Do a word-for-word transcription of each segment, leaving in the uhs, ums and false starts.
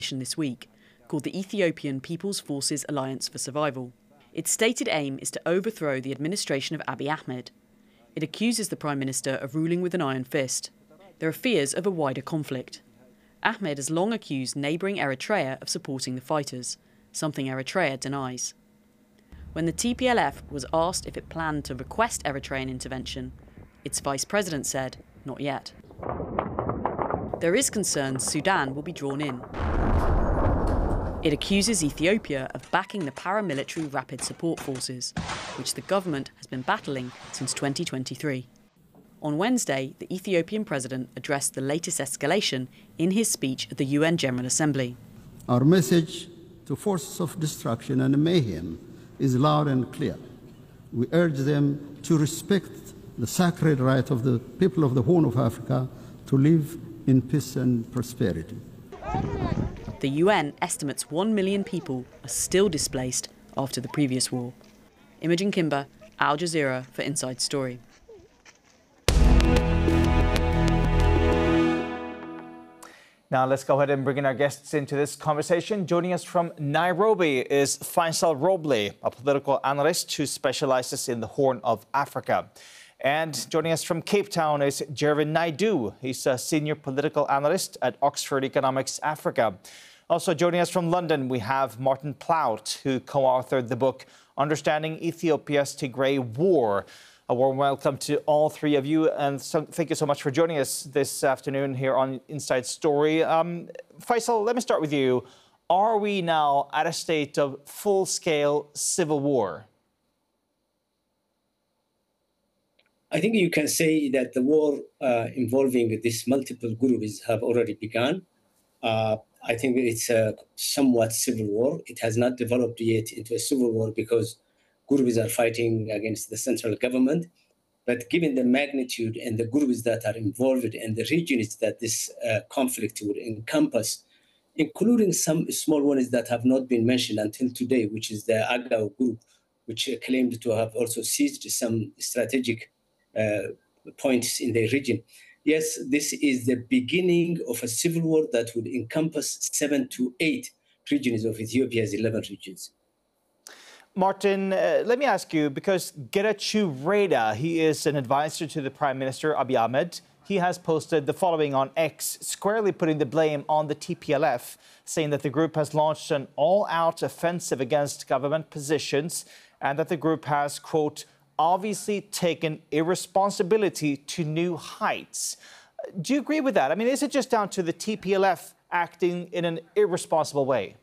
this week, called the Ethiopian People's Forces Alliance for Survival. Its stated aim is to overthrow the administration of Abiy Ahmed. It accuses the Prime Minister of ruling with an iron fist. There are fears of a wider conflict. Ahmed has long accused neighbouring Eritrea of supporting the fighters, something Eritrea denies. When the T P L F was asked if it planned to request Eritrean intervention, its vice president said, not yet. There is concern Sudan will be drawn in. It accuses Ethiopia of backing the paramilitary Rapid Support Forces, which the government has been battling since twenty twenty-three. On Wednesday, the Ethiopian president addressed the latest escalation in his speech at the U N General Assembly. Our message to forces of destruction and mayhem is loud and clear. We urge them to respect the sacred right of the people of the Horn of Africa to live in peace and prosperity. The U N estimates one million people are still displaced after the previous war. Imogen Kimber, Al Jazeera for Inside Story. Now let's go ahead and bring in our guests into this conversation. Joining us from Nairobi is Faisal Roble, a political analyst who specializes in the Horn of Africa. And joining us from Cape Town is Jervin Naidu. He's a senior political analyst at Oxford Economics Africa. Also joining us from London, we have Martin Plaut, who co-authored the book Understanding Ethiopia's Tigray War. A warm welcome to all three of you, and so, thank you so much for joining us this afternoon here on Inside Story. Um, Faisal, let me start with you. Are we now at a state of full-scale civil war? I think you can say that the war uh, involving these multiple groups have already begun. Uh, I think it's a somewhat civil war. It has not developed yet into a civil war because groups are fighting against the central government. But given the magnitude and the groups that are involved and the regions that this uh, conflict would encompass, including some small ones that have not been mentioned until today, which is the Agao group, which claimed to have also seized some strategic uh, points in the region. Yes, this is the beginning of a civil war that would encompass seven to eight regions of Ethiopia's eleven regions. Martin, uh, let me ask you, because Getachew Reda, he is an advisor to the Prime Minister Abiy Ahmed. He has posted the following on X, squarely putting the blame on the T P L F, saying that the group has launched an all-out offensive against government positions and that the group has, quote, obviously taken irresponsibility to new heights. Do you agree with that? I mean, is it just down to the T P L F acting in an irresponsible way?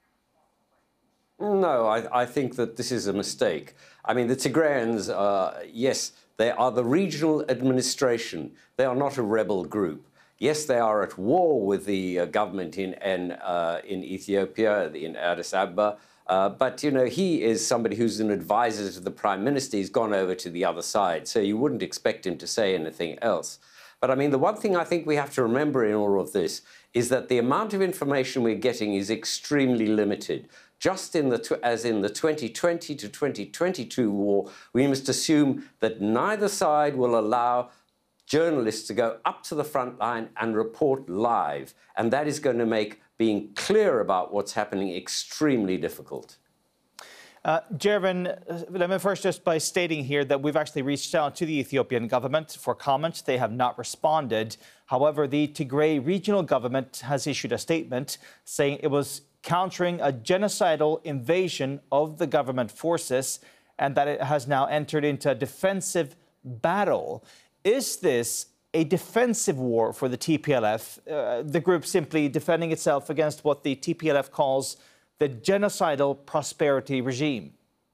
No, I, I think that this is a mistake. I mean, the Tigrayans, uh, yes, they are the regional administration. They are not a rebel group. Yes, they are at war with the uh, government in, in, uh, in Ethiopia, in Addis Ababa. Uh, but, you know, he is somebody who's an advisor to the Prime Minister. He's gone over to the other side, so you wouldn't expect him to say anything else. But, I mean, the one thing I think we have to remember in all of this is that the amount of information we're getting is extremely limited. Just in the, as in the twenty twenty to twenty twenty-two war, we must assume that neither side will allow journalists to go up to the front line and report live. And that is going to make being clear about what's happening extremely difficult. Uh, Jervin, let me first just by stating here that we've actually reached out to the Ethiopian government for comment. They have not responded. However, the Tigray regional government has issued a statement saying it was countering a genocidal invasion of the government forces and that it has now entered into a defensive battle. Is this a defensive war for the T P L F, uh, the group simply defending itself against what the T P L F calls the genocidal prosperity regime?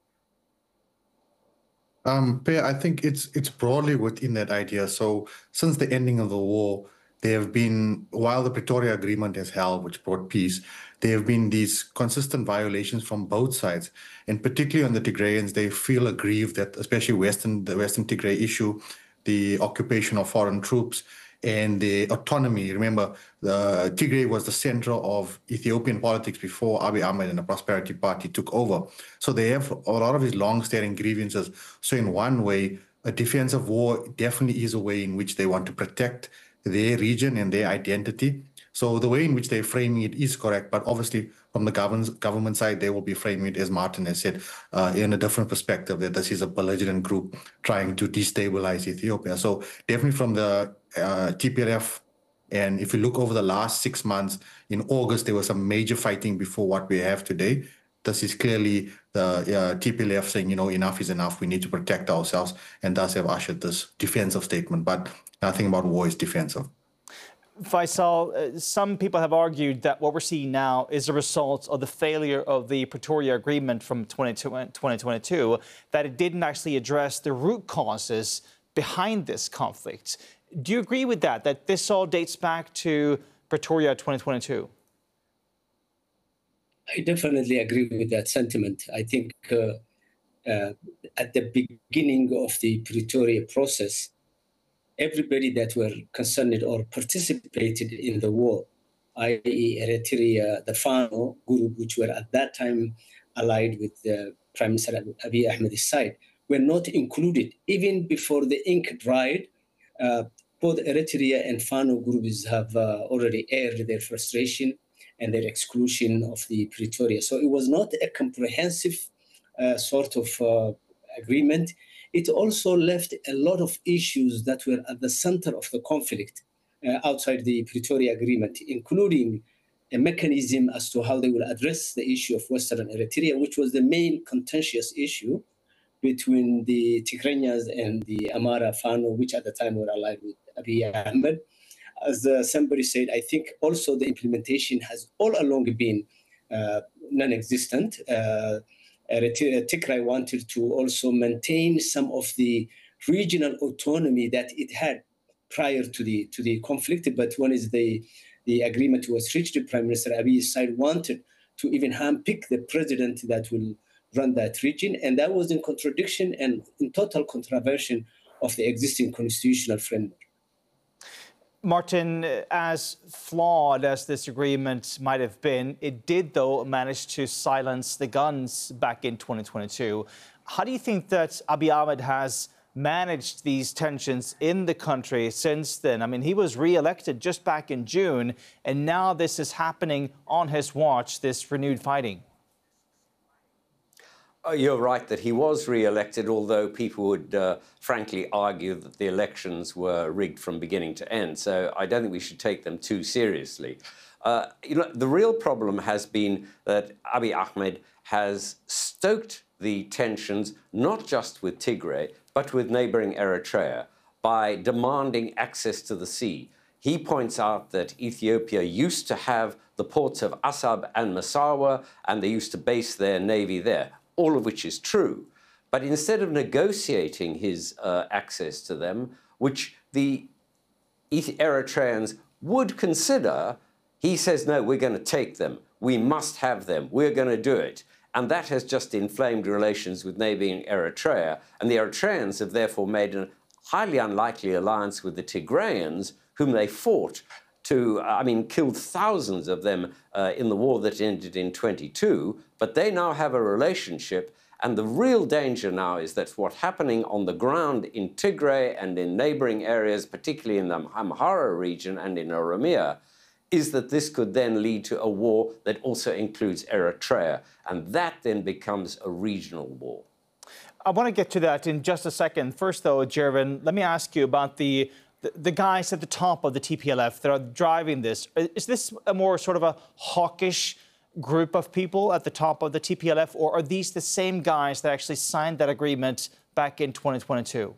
Um, I think it's it's broadly within that idea. So since the ending of the war, there have been, while the Pretoria Agreement has held, which brought peace, there have been these consistent violations from both sides. And particularly on the Tigrayans, they feel aggrieved that, especially Western, the Western Tigray issue, the occupation of foreign troops and the autonomy. Remember, the Tigray was the center of Ethiopian politics before Abiy Ahmed and the Prosperity Party took over. So they have a lot of these long-standing grievances. So in one way, a defensive war definitely is a way in which they want to protect their region and their identity. So the way in which they're framing it is correct, but obviously from the government government side, they will be framing it, as Martin has said, uh, in a different perspective, that this is a belligerent group trying to destabilize Ethiopia. So definitely from the uh, T P L F, and if you look over the last six months, in August, there was some major fighting before what we have today. This is clearly the uh, T P L F saying, you know, enough is enough. We need to protect ourselves, and thus have ushered this defensive statement. But nothing about war is defensive. Faisal, uh, some people have argued that what we're seeing now is a result of the failure of the Pretoria Agreement from twenty twenty-two, that it didn't actually address the root causes behind this conflict. Do you agree with that, that this all dates back to Pretoria twenty twenty-two? I definitely agree with that sentiment. I think uh, uh, at the beginning of the Pretoria process, everybody that were concerned or participated in the war, that is. Eritrea, the Fano group, which were at that time allied with the Prime Minister Abiy Ahmed's side, were not included. Even before the ink dried, uh, both Eritrea and Fano groups have uh, already aired their frustration and their exclusion of the Pretoria. So it was not a comprehensive uh, sort of uh, agreement. It also left a lot of issues that were at the center of the conflict uh, outside the Pretoria Agreement, including a mechanism as to how they will address the issue of Western Eritrea, which was the main contentious issue between the Tigrayas and the Amara Fano, which at the time were allied with Abiy Ahmed. As uh, somebody said, I think also the implementation has all along been uh, non-existent. Uh, Tigray wanted to also maintain some of the regional autonomy that it had prior to the to the conflict. But when is the the agreement was reached, the Prime Minister Abiy's side wanted to even handpick the president that will run that region, and that was in contradiction and in total contravention of the existing constitutional framework. Martin, as flawed as this agreement might have been, it did, though, manage to silence the guns back in twenty twenty-two. How do you think that Abiy Ahmed has managed these tensions in the country since then? I mean, he was re-elected just back in June, and now this is happening on his watch, this renewed fighting. Oh, you're right that he was re-elected, although people would uh, frankly argue that the elections were rigged from beginning to end. So I don't think we should take them too seriously. Uh, you know, the real problem has been that Abiy Ahmed has stoked the tensions not just with Tigray, but with neighboring Eritrea by demanding access to the sea. He points out that Ethiopia used to have the ports of Assab and Massawa, and they used to base their navy there, all of which is true. But instead of negotiating his uh, access to them, which the Eritreans would consider, he says, no, we're going to take them. We must have them. We're going to do it. And that has just inflamed relations with neighboring Eritrea. And the Eritreans have therefore made a highly unlikely alliance with the Tigrayans, whom they fought to, I mean, killed thousands of them uh, in the war that ended in twenty-two. But they now have a relationship. And the real danger now is that what's happening on the ground in Tigray and in neighboring areas, particularly in the Amhara region and in Oromia, is that this could then lead to a war that also includes Eritrea. And that then becomes a regional war. I want to get to that in just a second. First, though, Jervin, let me ask you about the, the, the guys at the top of the T P L F that are driving this. Is this a more sort of a hawkish group of people at the top of the T P L F, or are these the same guys that actually signed that agreement back in twenty twenty-two?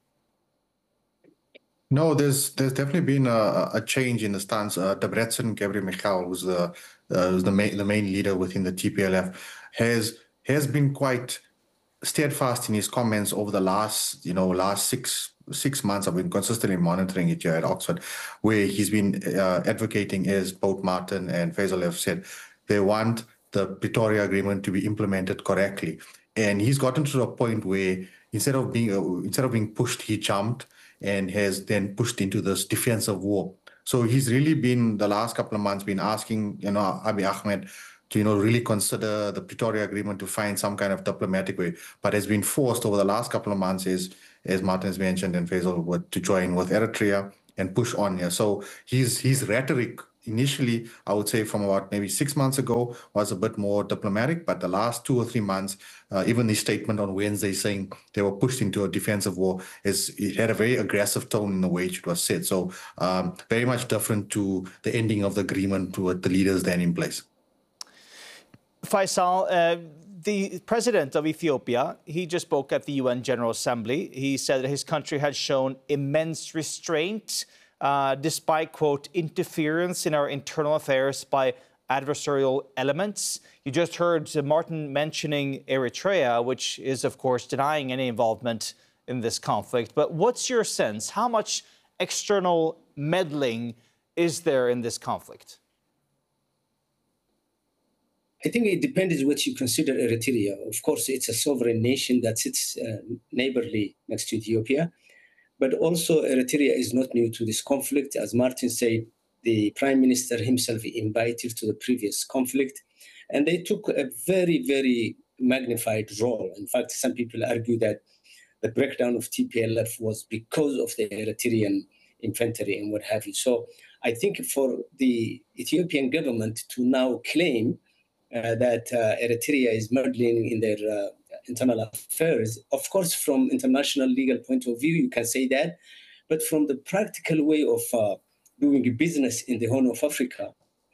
No, there's there's definitely been a, a change in the stance. Uh, Debretsion Gebremichael, who's the uh, who's the main the main leader within the T P L F, has has been quite steadfast in his comments over the last you know last six six months. I've been consistently monitoring it here at Oxford, where he's been uh, advocating, as both Martin and Faisal have said, they want the Pretoria Agreement to be implemented correctly, and he's gotten to a point where instead of being uh, instead of being pushed, he jumped and has then pushed into this defensive war. So he's really been, the last couple of months, been asking, you know, Abiy Ahmed to, you know, really consider the Pretoria Agreement to find some kind of diplomatic way, but has been forced over the last couple of months, is, as Martin has mentioned and Faisal, to join with Eritrea and push on here. So his his rhetoric initially, I would say from about maybe six months ago, was a bit more diplomatic, but the last two or three months, uh, even the statement on Wednesday saying they were pushed into a defensive war, is it had a very aggressive tone in the way it was said. So um, very much different to the ending of the agreement with the leaders then in place. Faisal, uh, the president of Ethiopia, he just spoke at the U N General Assembly. He said that his country had shown immense restraint uh, despite, quote, interference in our internal affairs by adversarial elements. You just heard Martin mentioning Eritrea, which is, of course, denying any involvement in this conflict. But what's your sense? How much external meddling is there in this conflict? I think it depends what you consider Eritrea. Of course, it's a sovereign nation that sits uh, neighborly next to Ethiopia. But also Eritrea is not new to this conflict. As Martin said, the prime minister himself invited to the previous conflict. And they took a very, very magnified role. In fact, some people argue that the breakdown of T P L F was because of the Eritrean infantry and what have you. So I think for the Ethiopian government to now claim uh, that uh, Eritrea is meddling in their uh, internal affairs, of course, from international legal point of view, you can say that. But from the practical way of uh, doing business in the Horn of Africa,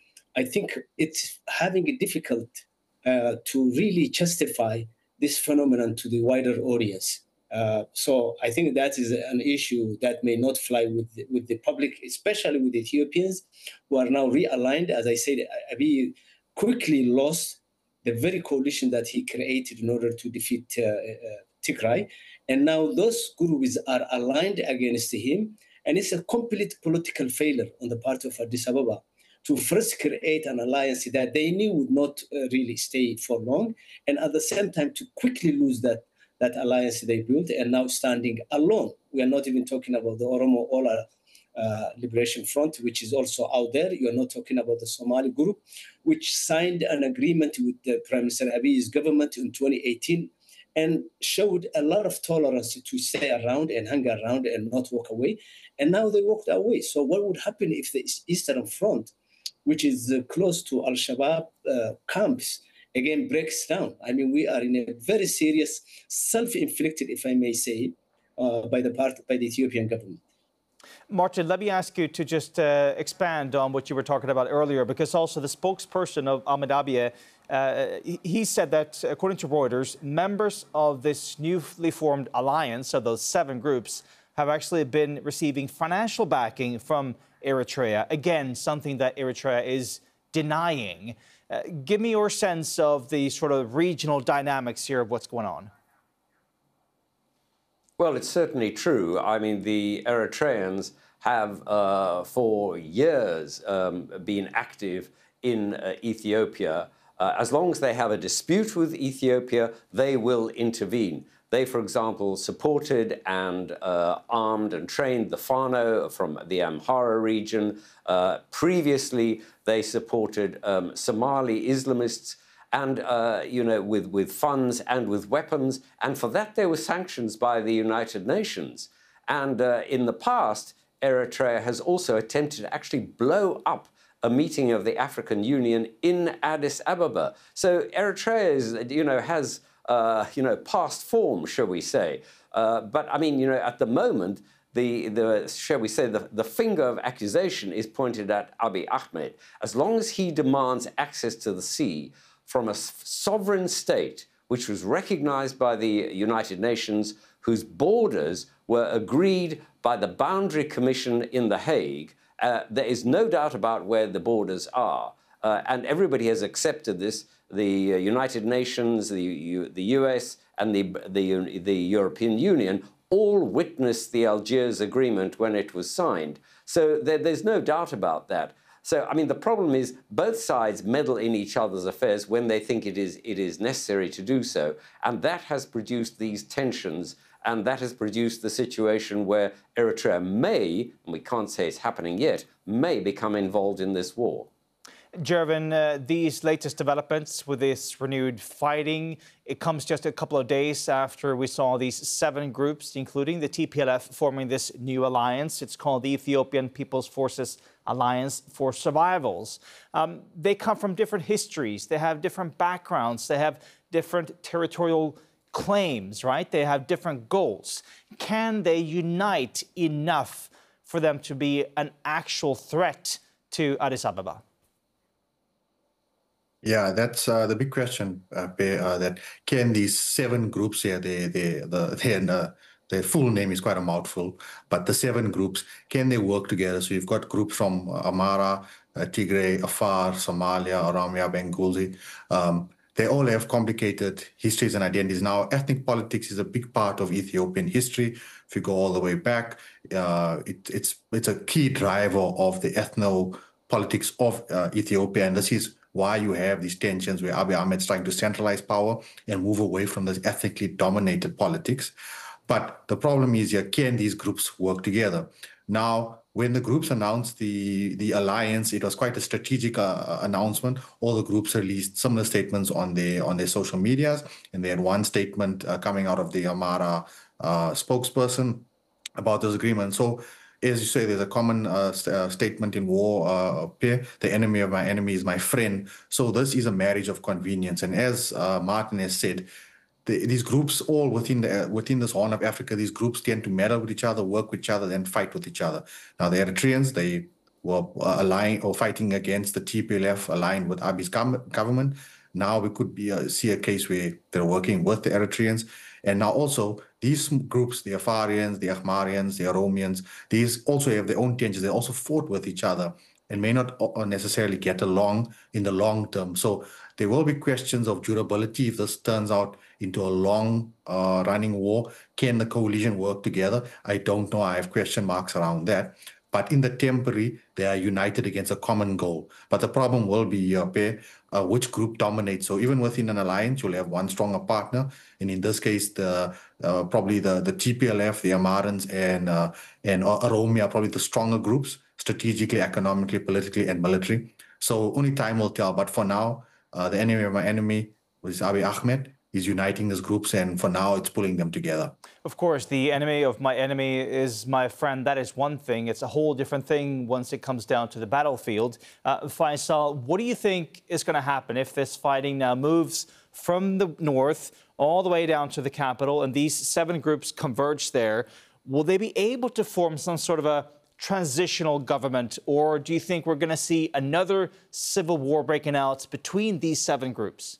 I think it's having it difficult uh, to really justify this phenomenon to the wider audience. Uh, so I think that is an issue that may not fly with the, with the public, especially with the Ethiopians, who are now realigned. As I said, Abiy quickly lost the very coalition that he created in order to defeat uh, uh, Tigray. And now those groups are aligned against him. And it's a complete political failure on the part of Addis Ababa to first create an alliance that they knew would not uh, really stay for long, and at the same time to quickly lose that, that alliance they built and now standing alone. We are not even talking about the Oromo Ola uh, Liberation Front, which is also out there. You are not talking about the Somali group, which signed an agreement with the Prime Minister Abiy's government in twenty eighteen and showed a lot of tolerance to stay around and hang around and not walk away. And now they walked away. So what would happen if the Eastern Front, which is uh, close to Al-Shabaab uh, camps, again breaks down? I mean, we are in a very serious, self-inflicted, if I may say, uh, by the part by the Ethiopian government. Martin, let me ask you to just uh, expand on what you were talking about earlier, because also the spokesperson of Ahmed Abiy, uh, he said that, according to Reuters, members of this newly formed alliance, of those seven groups, have actually been receiving financial backing from Eritrea. Again, something that Eritrea is denying. Uh, give me your sense of the sort of regional dynamics here of what's going on. Well, it's certainly true. I mean, the Eritreans have uh, for years um, been active in uh, Ethiopia. Uh, as long as they have a dispute with Ethiopia, they will intervene. They, for example, supported and uh, armed and trained the Fano from the Amhara region. Uh, previously, they supported um, Somali Islamists and, uh, you know, with, with funds and with weapons. And for that, there were sanctions by the United Nations. And uh, in the past, Eritrea has also attempted to actually blow up a meeting of the African Union in Addis Ababa. So Eritrea is, you know, has... Uh, you know, past form, shall we say. Uh, but, I mean, you know, at the moment, the, the shall we say, the, the finger of accusation is pointed at Abiy Ahmed. As long as he demands access to the sea from a sovereign state, which was recognized by the United Nations, whose borders were agreed by the Boundary Commission in The Hague, uh, there is no doubt about where the borders are. Uh, and everybody has accepted this. The uh, United Nations, the, U the U S, and the, the, the European Union all witnessed the Algiers Agreement when it was signed. So there, there's no doubt about that. So, I mean, the problem is both sides meddle in each other's affairs when they think it is, it is necessary to do so. And that has produced these tensions, and that has produced the situation where Eritrea may, and we can't say it's happening yet, may become involved in this war. Jervin, uh, these latest developments with this renewed fighting, it comes just a couple of days after we saw these seven groups, including the T P L F, forming this new alliance. It's called the Ethiopian People's Forces Alliance for Survivals. Um, they come from different histories. They have different backgrounds. They have different territorial claims, right? They have different goals. Can they unite enough for them to be an actual threat to Addis Ababa? Yeah, that's uh, the big question. Uh, uh, that can these seven groups here, they, they, the, they, uh, their full name is quite a mouthful, but the seven groups, can they work together? So you've got groups from uh, Amhara, uh, Tigray, Afar, Somalia, Oromia, Benguzi. Um, they all have complicated histories and identities. Now, ethnic politics is a big part of Ethiopian history. If you go all the way back, uh, it, it's it's a key driver of the ethno-politics of uh, Ethiopia, and this is why you have these tensions where Abiy Ahmed is trying to centralize power and move away from this ethnically dominated politics. But the problem is here, can these groups work together? Now, when the groups announced the, the alliance, it was quite a strategic uh, announcement. All the groups released similar statements on their, on their social medias, and they had one statement uh, coming out of the Amhara uh, spokesperson about this agreement. So, as you say, there's a common uh, st uh, statement in war, uh, Pierre, the enemy of my enemy is my friend. So this is a marriage of convenience. And as uh, Martin has said, the, these groups all within the, uh, within this Horn of Africa, these groups tend to meddle with each other, work with each other, then fight with each other. Now, the Eritreans, they were uh, aligned or fighting against the T P L F, aligned with Abiy's government. Now we could be, uh, see a case where they're working with the Eritreans. And now also, these groups, the Afarians, the Ahmarians, the Oromians, these also have their own tensions. They also fought with each other and may not necessarily get along in the long term. So there will be questions of durability if this turns out into a long uh, running war. Can the coalition work together? I don't know. I have question marks around that. But in the temporary, they are united against a common goal. But the problem will be uh, uh, which group dominates. So even within an alliance, you'll have one stronger partner. And in this case, the uh, probably the, the T P L F, the Amharans, and, uh, and Oromia are probably the stronger groups, strategically, economically, politically, and military. So only time will tell. But for now, uh, the enemy of my enemy, which is Abiy Ahmed, is uniting these groups, and for now, it's pulling them together. Of course, the enemy of my enemy is my friend. That is one thing. It's a whole different thing once it comes down to the battlefield. Uh, Faisal, what do you think is going to happen if this fighting now moves from the north all the way down to the capital and these seven groups converge there? Will they be able to form some sort of a transitional government, or do you think we're going to see another civil war breaking out between these seven groups?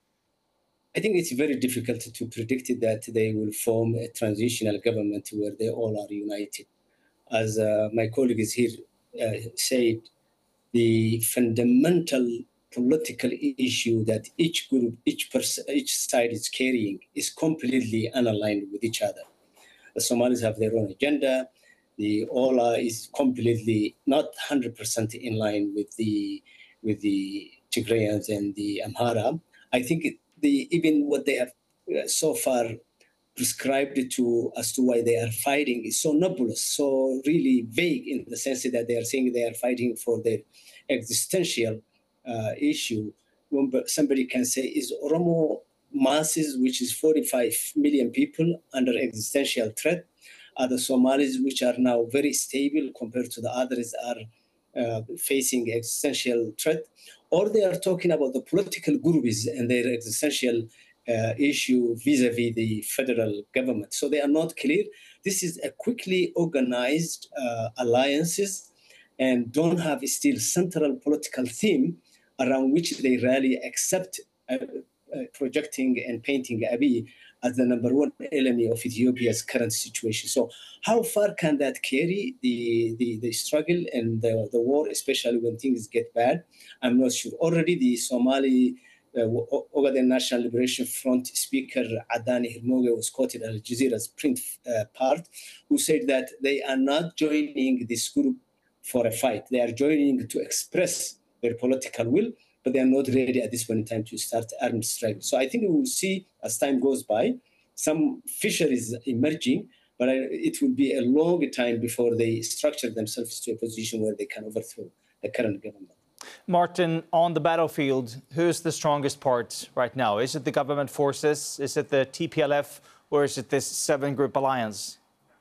I think it's very difficult to predict that they will form a transitional government where they all are united. As uh, my colleagues here uh, said, the fundamental political issue that each group, each person, each side is carrying is completely unaligned with each other. The Somalis have their own agenda. The Ola is completely not one hundred percent in line with the with the Tigrayans and the Amhara. I think it, the even what they have uh, so far prescribed to as to why they are fighting is so nebulous, so really vague in the sense that they are saying they are fighting for their existential uh, issue. When somebody can say, is Oromo masses, which is forty-five million people, under existential threat? Are the Somalis, which are now very stable compared to the others, are uh, facing existential threat? Or they are talking about the political groups and their existential uh, issue vis-a-vis the federal government. So they are not clear. This is a quickly organized uh, alliances and don't have still central political theme around which they really accept uh, uh, projecting and painting Abiy as the number one enemy of Ethiopia's current situation. So how far can that carry the, the, the struggle and the, the war, especially when things get bad? I'm not sure. Already the Somali uh, Ogaden National Liberation Front speaker Adani Hirmoge was quoted at Al Jazeera's print uh, part, who said that they are not joining this group for a fight. They are joining to express their political will, but they are not ready at this point in time to start armed struggle. So I think we will see, as time goes by, some fissures emerging, but it will be a long time before they structure themselves to a position where they can overthrow the current government. Martin, on the battlefield, who's the strongest part right now? Is it the government forces? Is it the T P L F? Or is it this seven-group alliance?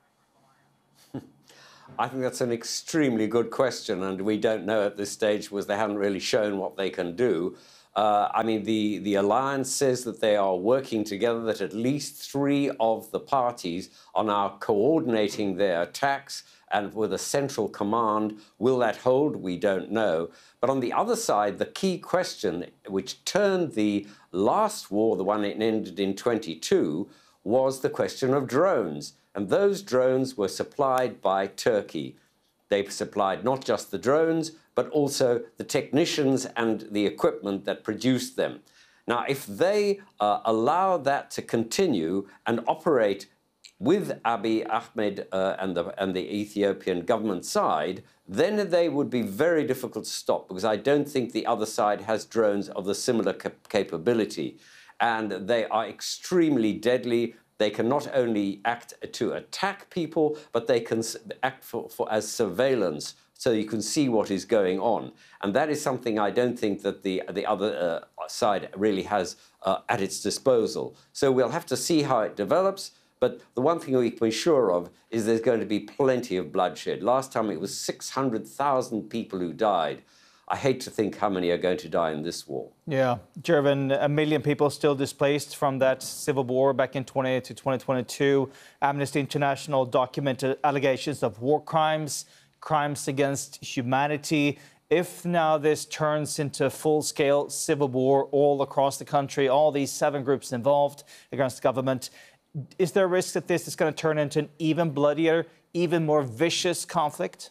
I think that's an extremely good question, and we don't know at this stage because they haven't really shown what they can do. Uh, I mean, the, the alliance says that they are working together, that at least three of the parties are now coordinating their attacks and with a central command. Will that hold? We don't know. But on the other side, the key question, which turned the last war, the one that ended in twenty-two, was the question of drones. And those drones were supplied by Turkey. They supplied not just the drones, but also the technicians and the equipment that produced them. Now, if they uh, allow that to continue and operate with Abiy Ahmed uh, and, the, and the Ethiopian government side, then they would be very difficult to stop, because I don't think the other side has drones of the similar cap- capability. And they are extremely deadly. They can not only act to attack people, but they can act for, for, as surveillance, so you can see what is going on. And that is something I don't think that the, the other uh, side really has uh, at its disposal. So we'll have to see how it develops. But the one thing we can be sure of is there's going to be plenty of bloodshed. Last time it was six hundred thousand people who died. I hate to think how many are going to die in this war. Yeah, Jervin, a million people still displaced from that civil war back in twenty to twenty twenty-two. Amnesty International documented allegations of war crimes, crimes against humanity. If now this turns into full-scale civil war all across the country, all these seven groups involved against the government, is there a risk that this is going to turn into an even bloodier, even more vicious conflict?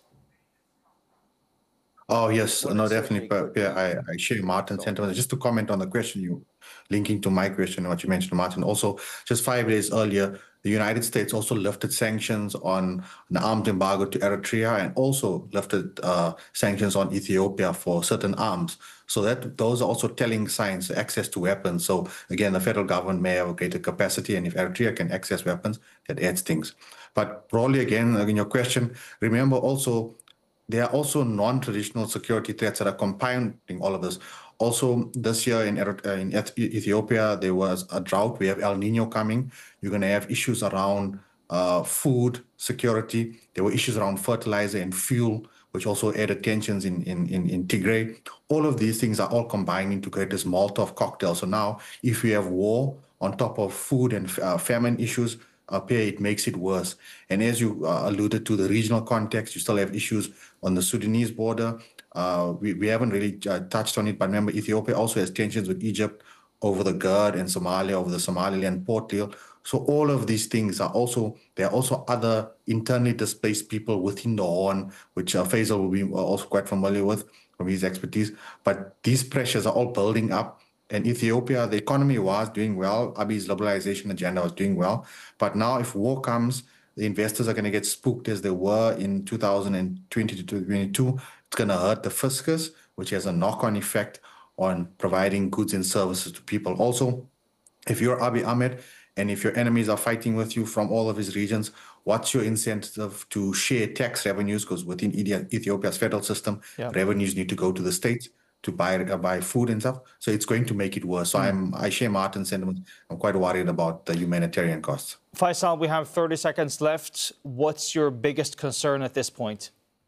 Oh, yes, no, definitely. But yeah, I, I share Martin's sentiment. Just to comment on the question, you linking to my question, what you mentioned, Martin. Also, just five days earlier, the United States also lifted sanctions on an arms embargo to Eritrea, and also lifted uh, sanctions on Ethiopia for certain arms. So that those are also telling signs, access to weapons. So again, the federal government may have a greater capacity, and if Eritrea can access weapons, that adds things. But broadly, again, in your question, remember also, there are also non-traditional security threats that are compounding all of this. Also, this year in, in Ethiopia, there was a drought. We have El Nino coming. You're going to have issues around uh, food security. There were issues around fertilizer and fuel, which also added tensions in, in, in, in Tigray. All of these things are all combining to create this Molotov cocktail. So now, if you have war on top of food and uh, famine issues, up here, it makes it worse. And as you uh, alluded to the regional context, you still have issues on the Sudanese border. Uh, we, we haven't really uh, touched on it, but remember, Ethiopia also has tensions with Egypt over the GERD, and Somalia over the Somaliland port deal. So all of these things are also, there are also other internally displaced people within the Horn, which uh, Faisal will be also quite familiar with from his expertise. But these pressures are all building up. And Ethiopia, the economy was doing well. Abiy's liberalization agenda was doing well. But now if war comes, the investors are going to get spooked as they were in two thousand twenty to twenty-two. It's going to hurt the fiscus, which has a knock-on effect on providing goods and services to people. Also, if you're Abiy Ahmed and if your enemies are fighting with you from all of his regions, what's your incentive to share tax revenues? Because within Ethiopia's federal system, yeah. revenues need to go to the states to buy uh, buy food and stuff. So it's going to make it worse. So mm. I'm, I share Martin's sentiment. I'm quite worried about the humanitarian costs. Faisal, we have thirty seconds left. What's your biggest concern at this point?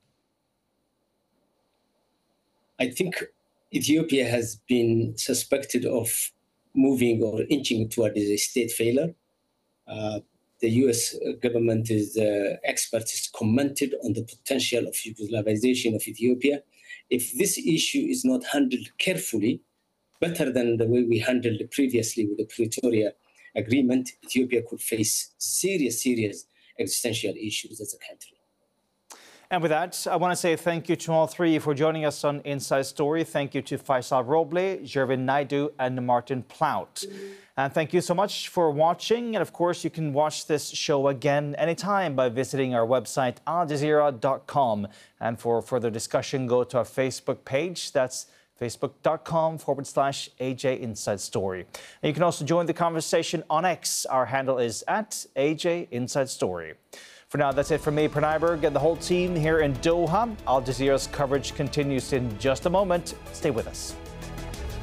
I think Ethiopia has been suspected of moving or inching towards a state failure. Uh, the U S government is uh, experts commented on the potential of Yugoslavization of Ethiopia. If this issue is not handled carefully, better than the way we handled it previously with the Pretoria Agreement, Ethiopia could face serious, serious existential issues as a country. And with that, I want to say thank you to all three for joining us on Inside Story. Thank you to Faisal Roble, Jervin Naidu, and Martin Plaut. And thank you so much for watching. And of course, you can watch this show again anytime by visiting our website, al jazeera dot com. And for further discussion, go to our Facebook page. That's facebook.com forward slash AJ Inside Story. And you can also join the conversation on X. Our handle is at A J Inside Story. For now, that's it from me, Pranay Berg, and the whole team here in Doha. Al Jazeera's coverage continues in just a moment. Stay with us.